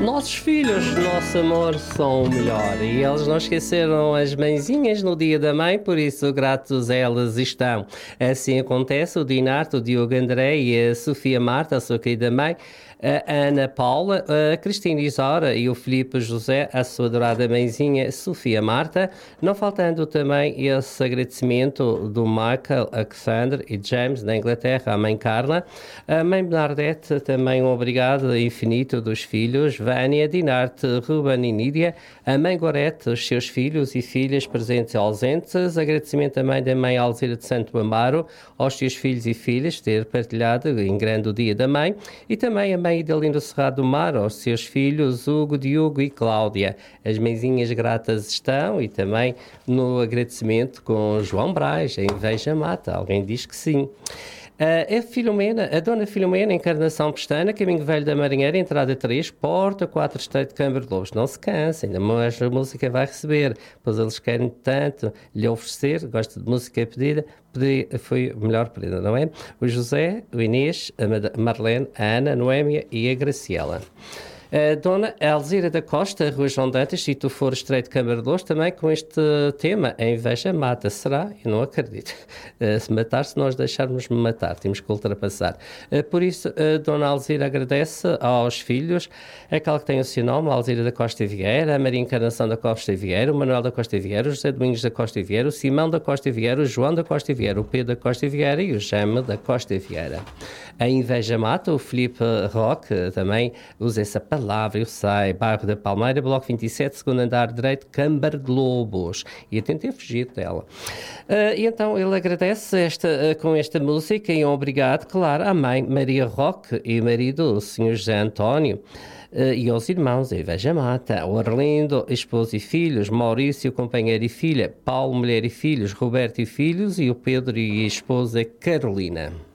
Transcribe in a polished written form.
Nossos filhos, nosso amor, são o melhor. E eles não esqueceram as mãezinhas no dia da mãe, por isso gratos elas estão. Assim acontece o Dinarto, o Diogo André e a Sofia Marta, a sua querida mãe, a Ana Paula, a Cristina Isora e o Filipe José, a sua adorada mãezinha Sofia Marta, não faltando também esse agradecimento do Michael, Alexander e James da Inglaterra, a mãe Carla, a mãe Bernadette, também um obrigado infinito dos filhos, Vânia, Dinarte, Ruben e Nídia, a mãe Gorete, os seus filhos e filhas presentes e ausentes, agradecimento também da mãe Alzira de Santo Amaro, aos seus filhos e filhas ter partilhado em grande o dia da mãe, e também a mãe Idalindo Serrado do Mar, aos seus filhos Hugo, Diogo e Cláudia. As mãezinhas gratas estão, e também no agradecimento com João Braz, a inveja mata, alguém diz que sim. A Filomena, a Dona Filomena, Encarnação Pestana, Caminho Velho da Marinheira, entrada 3, porta 4, Estreito de Câmara de Lobos. Não se canse, ainda mais a música vai receber, pois eles querem tanto lhe oferecer, gosta de música pedida, foi melhor pedida, não é? O José, o Inês, a Marlene, a Ana, a Noémia e a Graciela. A Dona Alzira da Costa, Rua João Dantas, se tu for Estreito de Câmara de Lobos, também com este tema, a inveja mata. Será? Eu não acredito. Se matar, se nós deixarmos matar, temos que ultrapassar. Por isso, a Dona Alzira agradece aos filhos, aquela que tem o seu nome, a Alzira da Costa Vieira, a Maria Encarnação da Costa Vieira, o Manuel da Costa Vieira, o José Domingos da Costa Vieira, o Simão da Costa Vieira, o João da Costa Vieira, o Pedro da Costa Vieira e o Jaime da Costa Vieira. A inveja mata, o Filipe Roque também usa essa palavra, eu sei, bairro da Palmeira, bloco 27, segundo andar direito, Câmara de Lobos. E eu tentei fugir dela. E então ele agradece com esta música e um obrigado, claro, à mãe Maria Roque e marido, o Sr. José António. E aos irmãos, a inveja mata, o Arlindo, esposo e filhos, Maurício, companheiro e filha, Paulo, mulher e filhos, Roberto e filhos, e o Pedro e a esposa Carolina.